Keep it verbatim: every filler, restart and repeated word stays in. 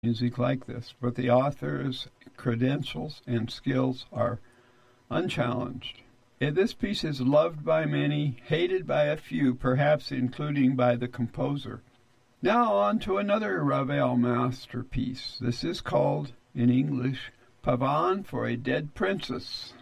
music like this, but the author's credentials and skills are unchallenged. This piece is loved by many, hated by a few, perhaps including by the composer. Now on to another Ravel masterpiece. This is called, in English, Pavane for a Dead Princess.